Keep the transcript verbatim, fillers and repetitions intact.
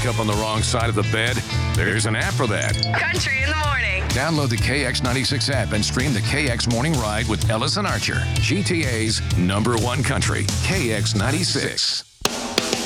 up on the wrong side of the bed? There's an app for that. Country in the morning. Download the K X ninety-six app and stream the K X Morning Ride with Ellis and Archer. G T A's number one country, K X ninety-six.